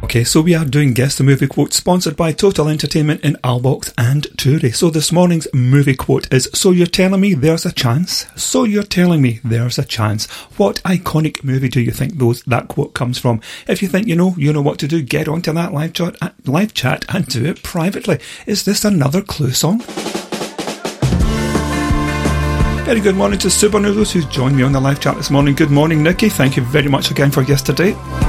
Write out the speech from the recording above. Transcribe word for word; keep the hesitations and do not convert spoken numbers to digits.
Okay, so we are doing Guess the Movie Quote, sponsored by Total Entertainment in Albox and Turi. So this morning's movie quote is, so you're telling me there's a chance? So you're telling me there's a chance. What iconic movie do you think those that quote comes from? If you think you know, you know what to do. Get onto that live chat, live chat and do it privately. Is this another Clue song? Very good morning to Super Noodles, who's joined me on the live chat this morning. Good morning, Nikki. Thank you very much again for yesterday.